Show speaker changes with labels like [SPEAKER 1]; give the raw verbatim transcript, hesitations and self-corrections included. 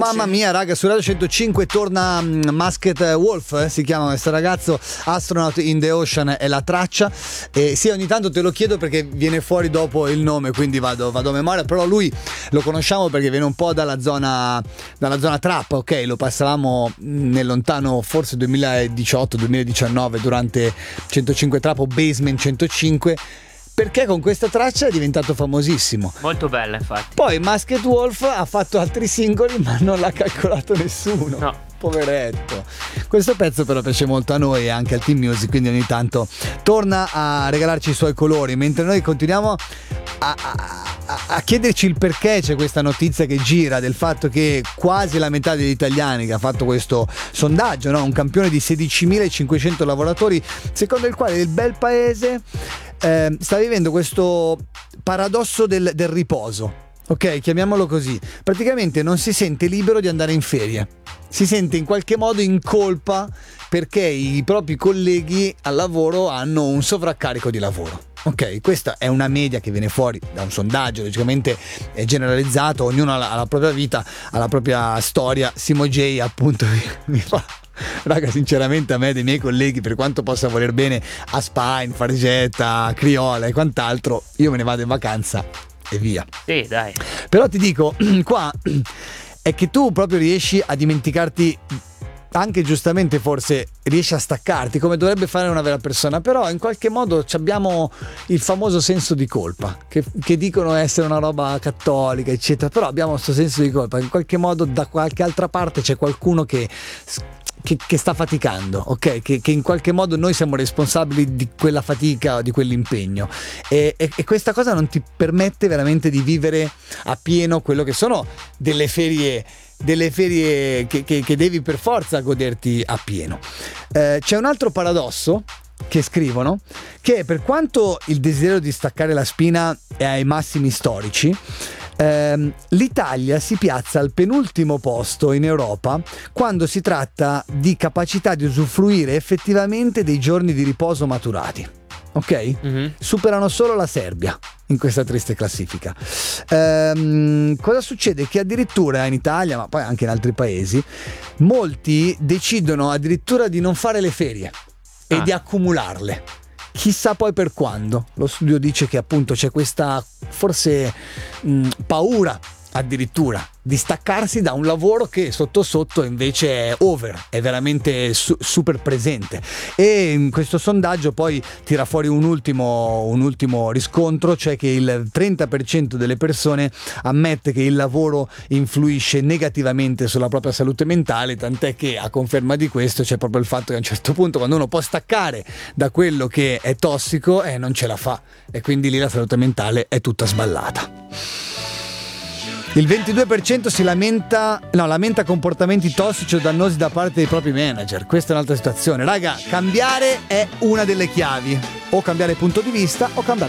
[SPEAKER 1] Mamma mia, raga, su Radio centocinque torna um, Masked Wolf, eh, si chiama questo ragazzo, Astronaut in the Ocean è la traccia. E sì, ogni tanto te lo chiedo perché viene fuori dopo il nome, quindi vado, vado a memoria. Però lui lo conosciamo perché viene un po' dalla zona, dalla zona trap, ok? Lo passavamo nel lontano forse duemiladiciotto duemiladiciannove durante centocinque Trap o Basement centocinque. Perché con questa traccia è diventato famosissimo.
[SPEAKER 2] Molto bella, infatti.
[SPEAKER 1] Poi Masked Wolf ha fatto altri singoli, ma non l'ha calcolato nessuno.
[SPEAKER 2] No.
[SPEAKER 1] Poveretto. Questo pezzo però piace molto a noi e anche al Team Music, quindi ogni tanto torna a regalarci i suoi colori, mentre noi continuiamo a, a, a chiederci il perché c'è questa notizia che gira del fatto che quasi la metà degli italiani che ha fatto questo sondaggio, no? Un campione di sedicimilacinquecento lavoratori, secondo il quale il bel paese eh, sta vivendo questo paradosso del, del riposo. Ok, chiamiamolo così. Praticamente non si sente libero di andare in ferie. Si sente in qualche modo in colpa perché i propri colleghi al lavoro hanno un sovraccarico di lavoro. Ok, questa è una media che viene fuori da un sondaggio, logicamente è generalizzato, ognuno ha la, ha la propria vita, ha la propria storia. Simo J appunto mi fa... Raga, sinceramente a me dei miei colleghi, per quanto possa voler bene a Spine, Fargetta, Criolla e quant'altro, io me ne vado in vacanza e via.
[SPEAKER 2] Sì, dai.
[SPEAKER 1] Però ti dico, qua è che tu proprio riesci a dimenticarti, anche giustamente forse riesci a staccarti come dovrebbe fare una vera persona, però in qualche modo abbiamo il famoso senso di colpa che, che dicono essere una roba cattolica eccetera, però abbiamo questo senso di colpa, in qualche modo da qualche altra parte c'è qualcuno che Che, che sta faticando, ok? Che, che in qualche modo noi siamo responsabili di quella fatica o di quell'impegno e, e, e questa cosa non ti permette veramente di vivere a pieno quello che sono delle ferie delle ferie che, che, che devi per forza goderti a pieno. Eh, c'è un altro paradosso che scrivono, che per quanto il desiderio di staccare la spina è ai massimi storici, ehm, l'Italia si piazza al penultimo posto in Europa quando si tratta di capacità di usufruire effettivamente dei giorni di riposo maturati. Ok? Mm-hmm. Superano solo la Serbia in questa triste classifica. Ehm, cosa succede? Che addirittura in Italia, ma poi anche in altri paesi, molti decidono addirittura di non fare le ferie e ah. di accumularle. Chissà poi per quando. Lo studio dice che appunto c'è questa forse mh, paura addirittura di staccarsi da un lavoro che sotto sotto invece è over, è veramente su- super presente. E in questo sondaggio poi tira fuori un ultimo, un ultimo riscontro, cioè che il trenta per cento delle persone ammette che il lavoro influisce negativamente sulla propria salute mentale, tant'è che a conferma di questo c'è proprio il fatto che a un certo punto quando uno può staccare da quello che è tossico eh, non ce la fa e quindi lì la salute mentale è tutta sballata. Il ventidue per cento si lamenta, no, lamenta comportamenti tossici o dannosi da parte dei propri manager. Questa è un'altra situazione. Raga, cambiare è una delle chiavi. O cambiare punto di vista o cambiare